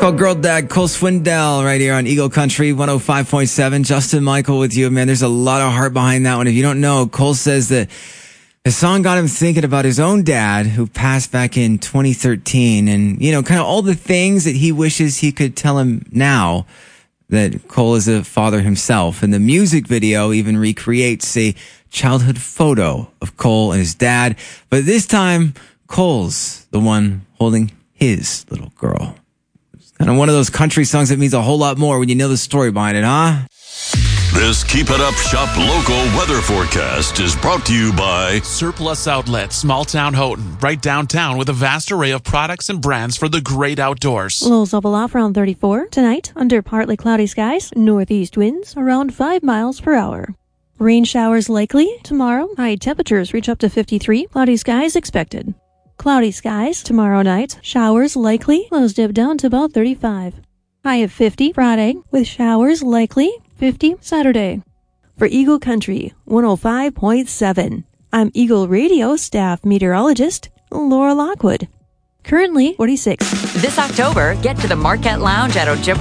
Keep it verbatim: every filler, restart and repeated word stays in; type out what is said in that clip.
Called Girl Dad, Cole Swindell, right here on Eagle Country one oh five point seven. Justin Michael with you, man. There's a lot of heart behind that one. If you don't know, Cole says that the song got him thinking about his own dad who passed back in twenty thirteen, and, you know, kind of all the things that he wishes he could tell him now that Cole is a father himself. And the music video even recreates a childhood photo of Cole and his dad, but this time Cole's the one holding his little girl. Kind of one of those country songs that means a whole lot more when you know the story behind it, huh? This Keep It Up Shop local weather forecast is brought to you by Surplus Outlet, Small Town Houghton, right downtown with a vast array of products and brands for the great outdoors. Lows level off around thirty-four. Tonight, under partly cloudy skies, northeast winds around five miles per hour. Rain showers likely. Tomorrow, high temperatures reach up to fifty-three. Cloudy skies expected. Cloudy skies tomorrow night. Showers likely. Lows dip down to about thirty-five. High of fifty Friday with showers likely. fifty Saturday. For Eagle Country one oh five point seven, I'm Eagle Radio staff meteorologist Laura Lockwood. Currently forty-six. This October, get to the Marquette Lounge at Ojibwa